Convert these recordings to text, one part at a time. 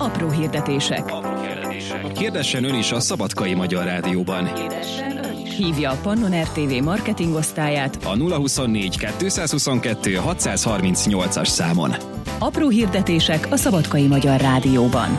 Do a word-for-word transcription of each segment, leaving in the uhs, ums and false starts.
Apró hirdetések. Apró hirdetések. Hirdessen ön is a Szabadkai Magyar Rádióban. Hívja a Pannon er té vé marketingosztályát A nulla huszonnégy kettőszázhuszonkettő hatszázharmincnyolcas számon. Apró hirdetések a Szabadkai Magyar Rádióban.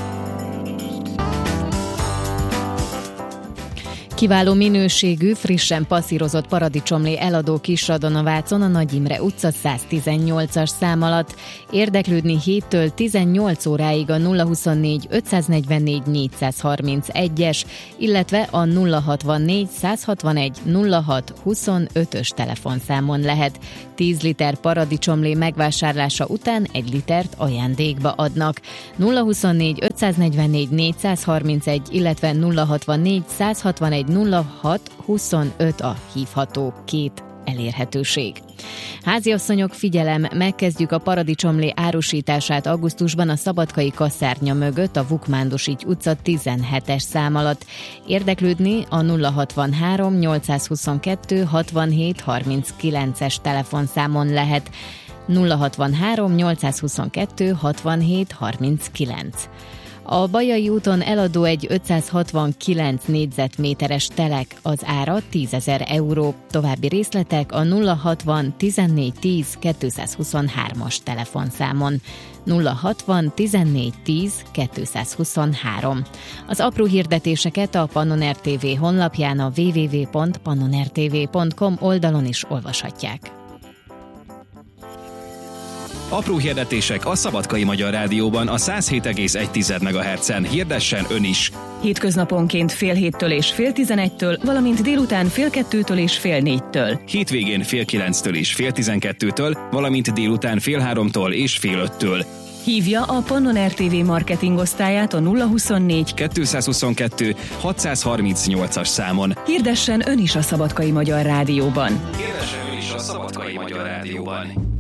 Kiváló minőségű, frissen passzírozott paradicsomlé eladó Kisradon-a-Vácon a Nagy Imre utca száztizennyolcas szám alatt. Érdeklődni héttől tizennyolc óráig a nulla huszonnégy ötszáznegyvennégy négyszázharmincegyes, illetve a nulla hatvannégy százhatvanegy nulla hat huszonötös telefonszámon lehet. tíz liter paradicsomlé megvásárlása után egy litert ajándékba adnak. nulla huszonnégy ötszáznegyvennégy négyszázharmincegy, illetve nulla hatvannégy százhatvanegy nulla hat huszonöt a hívható két elérhetőség. Háziasszonyok, figyelem, megkezdjük a paradicsomlé árusítását augusztusban a Szabadkai Kaszárnya mögött a Vukmándosígy utca tizenhetes szám alatt. Érdeklődni a nulla hatvanhárom nyolcszázhuszonkettő hatvanhét harminckilences telefonszámon lehet. nulla hatvanhárom nyolcszázhuszonkettő hatvanhét harminckilenc. A Bajai úton eladó egy ötszázhatvankilenc négyzetméteres telek, az ára tízezer euró. További részletek a nulla hatvan tizennégy tíz kétszázhuszonhármas telefonszámon. nulla hatvan tizennégy tíz kétszázhuszonhárom. Az apró hirdetéseket a Pannon er té vé honlapján a double-u double-u double-u pont pannon er té vé pont com oldalon is olvashatják. Apró hirdetések a Szabadkai Magyar Rádióban a száz hét egész egy megahertzen. Hirdessen ön is! Hétköznaponként fél héttől és fél tizenegytől, valamint délután fél kettőtől és fél négytől. Hétvégén fél kilenctől és fél tizenkettőtől, valamint délután fél háromtól és fél öttől. Hívja a Pannon er té vé marketingosztályát a nulla huszonnégy kettőszázhuszonkettő hatszázharmincnyolcas számon. Hirdessen ön is a Szabadkai Magyar Rádióban. Hirdessen ön is a Szabadkai Magyar Rádióban.